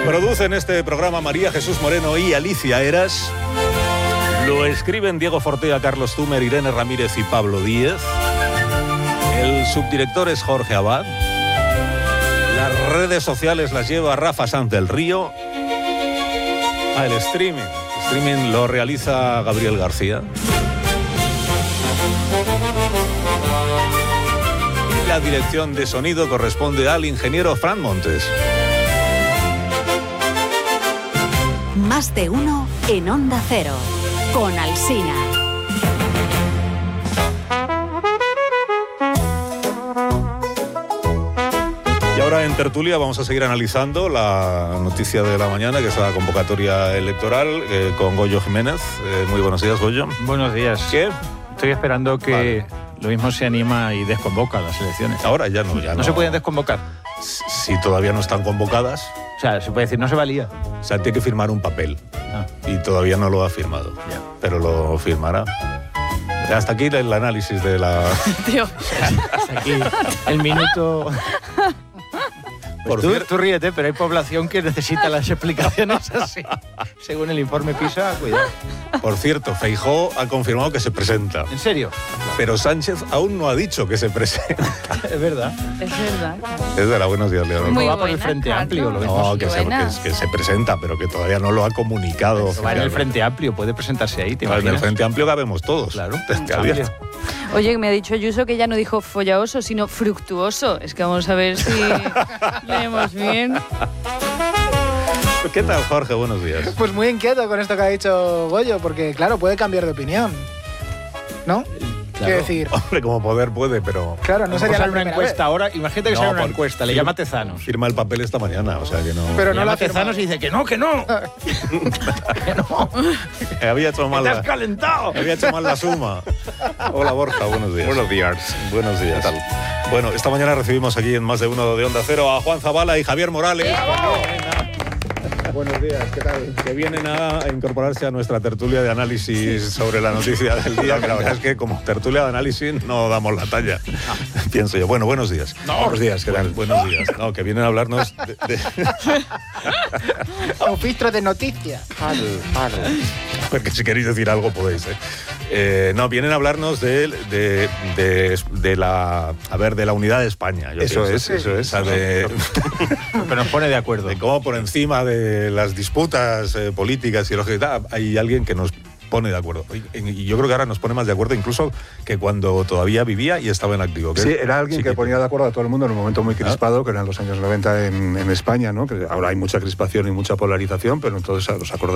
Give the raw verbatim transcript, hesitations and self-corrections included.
Producen este programa María Jesús Moreno y Alicia Eras. Lo escriben Diego Fortea, Carlos Zumer, Irene Ramírez y Pablo Díez. El subdirector es Jorge Abad. Las redes sociales las lleva Rafa Sanz del Río. Ah, el streaming. El streaming lo realiza Gabriel García. Y la dirección de sonido corresponde al ingeniero Fran Montes. Más de uno en Onda Cero, con Alsina. Y ahora en tertulia vamos a seguir analizando la noticia de la mañana, que es la convocatoria electoral, eh, con Goyo Jiménez. Eh, muy buenos días, Goyo. Buenos días. ¿Qué? Estoy esperando que Vale. lo mismo se anima y desconvoca las elecciones. Ahora ya no, ya no. ¿No se pueden desconvocar? Si todavía no están convocadas, O sea, se puede decir, no se valía. o sea, tiene que firmar un papel. Ah. Y todavía no lo ha firmado. Ya. Pero lo firmará. Hasta aquí el análisis de la... Tío. Hasta aquí el minuto... Por Pues tú, cier- tú ríete, pero hay población que necesita las explicaciones así. Según el informe PISA, cuidado. Por cierto, Feijóo ha confirmado que se presenta. ¿En serio? Pero Sánchez aún no ha dicho que se presenta. Es verdad. Es verdad. Es verdad, buenos días, Leonor. Muy va por el buena, Frente Carlos. Amplio, lo vemos. No, que se, que, Buenas. que se presenta, pero que todavía no lo ha comunicado. Va en el oficialmente. Frente Amplio, puede presentarse ahí, ¿te En el imaginas? Frente Amplio cabemos todos. Claro. Está abierto. Oye, me ha dicho Ayuso que ya no dijo follaoso, sino fructuoso. Es que vamos a ver si leemos bien. ¿Qué tal, Jorge? Buenos días. Pues muy inquieto con esto que ha dicho Goyo, porque claro, puede cambiar de opinión. ¿No? Quiero decir, Hombre, como poder puede, pero claro, no No sería la una primera encuesta vez. ahora. Imagínate que No, sale una por- encuesta, le fir- llama Tezanos. firma el papel esta mañana, o sea que no... Pero Le no llama la ha firmado. Tezanos y dice que no, que no. que no. Había hecho mal Te la... has calentado. Había hecho mal la suma. Hola, Borja, buenos días. Buenos días. Buenos días. ¿Qué tal? Bueno, esta mañana recibimos aquí en Más de Uno de Onda Cero a Juan Zabala y Javier Morales. Buenos días, ¿qué tal? Que vienen a incorporarse a nuestra tertulia de análisis sobre la noticia del día, que la verdad es que como tertulia de análisis no damos la talla, pienso yo. Bueno, buenos días. Buenos días, ¿qué tal? Buenos días. No, que vienen a hablarnos de... de... Un filtro de noticias. Porque si queréis decir algo podéis, ¿eh? Eh, no, vienen a hablarnos de, de, de, de la, a ver, de la unidad de España. Yo Eso pienso. es, eso es. O sea, de, Pero nos pone de acuerdo. de cómo por encima de las disputas eh, políticas y lo que tal, hay alguien que nos pone de acuerdo. Y, y yo creo que ahora nos pone más de acuerdo incluso que cuando todavía vivía y estaba en activo. que Sí, es era alguien que Chiquito. ponía de acuerdo a todo el mundo en un momento muy crispado, que eran los años noventa en, en España, ¿no? Que ahora hay mucha crispación y mucha polarización, pero entonces los acordáis